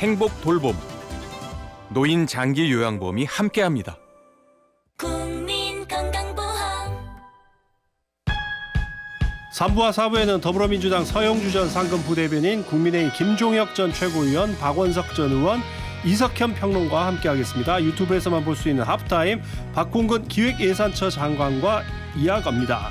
행복 돌봄, 노인 장기 요양보험이 함께합니다. 국민건강보험 3부와 4부에는 더불어민주당 서영주 전 상근부 대변인, 국민의힘 김종혁 전 최고위원, 박원석 전 의원, 이석현 평론가와 함께하겠습니다. 유튜브에서만 볼 수 있는 하프타임, 박홍근 기획예산처 장관과 이어갑니다.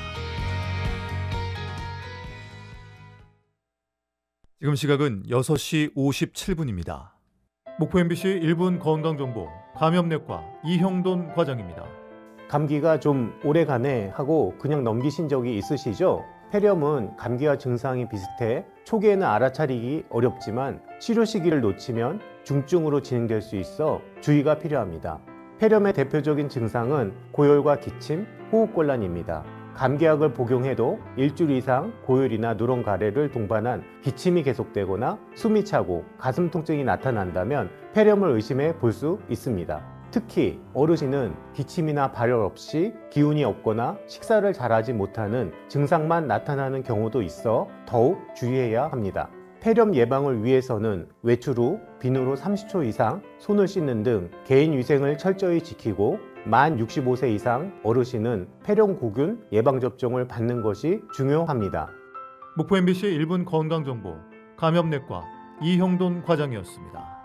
지금 시각은 6시 57분입니다. 목포 MBC 1분 건강정보, 감염내과 이형돈 과장입니다. 감기가 좀 오래가네 하고 그냥 넘기신 적이 있으시죠? 폐렴은 감기와 증상이 비슷해 초기에는 알아차리기 어렵지만 치료 시기를 놓치면 중증으로 진행될 수 있어 주의가 필요합니다. 폐렴의 대표적인 증상은 고열과 기침, 호흡곤란입니다. 감기약을 복용해도 일주일 이상 고열이나 누런 가래를 동반한 기침이 계속되거나 숨이 차고 가슴 통증이 나타난다면 폐렴을 의심해 볼 수 있습니다. 특히 어르신은 기침이나 발열 없이 기운이 없거나 식사를 잘하지 못하는 증상만 나타나는 경우도 있어 더욱 주의해야 합니다. 폐렴 예방을 위해서는 외출 후 비누로 30초 이상 손을 씻는 등 개인 위생을 철저히 지키고 만 65세 이상 어르신은 폐렴구균 예방접종을 받는 것이 중요합니다. 목포 MBC 1분 건강정보, 감염내과 이형돈 과장이었습니다.